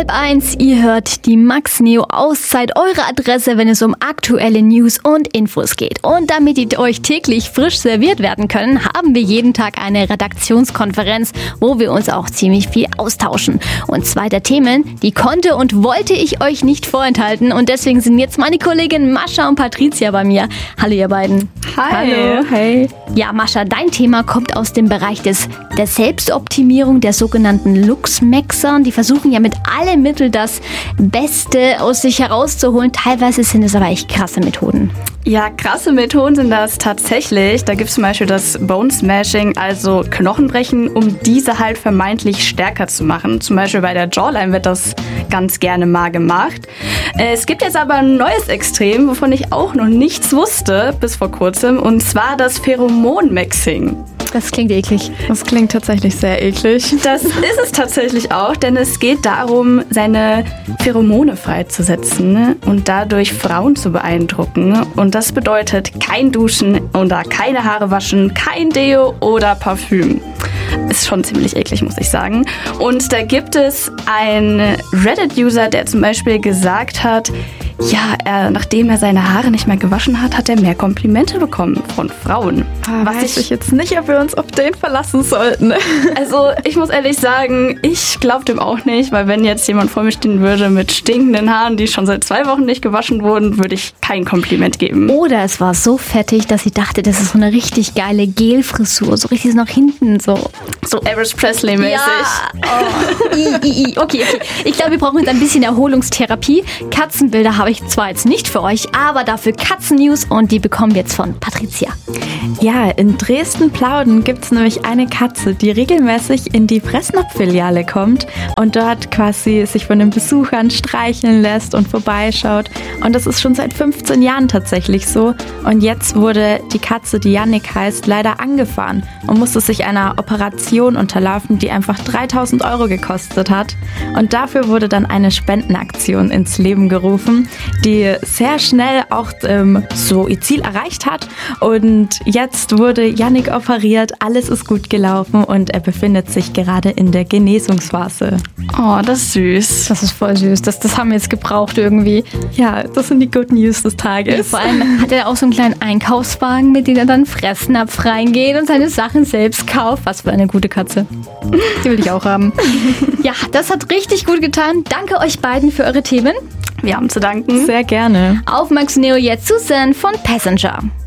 12:30. Ihr hört die Max Neo Auszeit, eure Adresse, wenn es um aktuelle News und Infos geht. Und damit die euch täglich frisch serviert werden können, haben wir jeden Tag eine Redaktionskonferenz, wo wir uns auch ziemlich viel austauschen. Und zwei der Themen, die konnte und wollte ich euch nicht vorenthalten. Und deswegen sind jetzt meine Kolleginnen Mascha und Patricia bei mir. Hallo ihr beiden. Hi. Hallo. Hey. Ja, Mascha, dein Thema kommt aus dem Bereich der Selbstoptimierung, der sogenannten Luxmaxern. Die versuchen ja mit allen Mitteln das Beste aus sich herauszuholen. Teilweise sind es aber echt krasse Methoden. Ja, krasse Methoden sind das tatsächlich. Da gibt es zum Beispiel das Bone Smashing, also Knochenbrechen, um diese halt vermeintlich stärker zu machen. Zum Beispiel bei der Jawline wird das ganz gerne mal gemacht. Es gibt jetzt aber ein neues Extrem, wovon ich auch noch nichts wusste bis vor kurzem, und zwar das Pheromon-Maxing. Das klingt eklig. Das klingt tatsächlich sehr eklig. Das ist es tatsächlich auch, denn es geht darum, seine Pheromone freizusetzen und dadurch Frauen zu beeindrucken. Und das bedeutet kein Duschen oder keine Haare waschen, kein Deo oder Parfüm. Ist schon ziemlich eklig, muss ich sagen. Und da gibt es einen Reddit-User, der zum Beispiel gesagt hat, ja, nachdem er seine Haare nicht mehr gewaschen hat, hat er mehr Komplimente bekommen von Frauen. Weiß ich jetzt nicht, ob wir uns auf den verlassen sollten. Also ich muss ehrlich sagen, ich glaube dem auch nicht, weil wenn jetzt jemand vor mir stehen würde mit stinkenden Haaren, die schon seit 2 Wochen nicht gewaschen wurden, würde ich kein Kompliment geben. Oder es war so fettig, dass sie dachte, das ist so eine richtig geile Gelfrisur, so richtig nach hinten so. So Elvis Presley-mäßig. Ja. Oh. Okay. Ich glaube, wir brauchen jetzt ein bisschen Erholungstherapie. Katzenbilder habe ich zwar jetzt nicht für euch, aber dafür Katzen-News, und die bekommen wir jetzt von Patricia. Ja, in Dresden-Plauden gibt es nämlich eine Katze, die regelmäßig in die Fressnapf-Filiale kommt und dort quasi sich von den Besuchern streicheln lässt und vorbeischaut. Und das ist schon seit 15 Jahren tatsächlich so. Und jetzt wurde die Katze, die Jannik heißt, leider angefahren und musste sich einer Operation unterlaufen, die einfach 3.000 € gekostet hat. Und dafür wurde dann eine Spendenaktion ins Leben gerufen, die sehr schnell auch so ihr Ziel erreicht hat. Und jetzt wurde Jannik operiert, alles ist gut gelaufen und er befindet sich gerade in der Genesungsphase. Oh, das ist süß. Das ist voll süß. Das haben wir jetzt gebraucht irgendwie. Ja, das sind die Good News des Tages. Ja, vor allem hat er auch so einen kleinen Einkaufswagen, mit dem er dann Fressnapf reingeht und seine Sachen selbst kauft. Was für eine gute Katze. Die will ich auch haben. Ja, das hat richtig gut getan. Danke euch beiden für eure Themen. Wir haben zu danken. Sehr gerne. Auf Max Neo jetzt Susan von Passenger.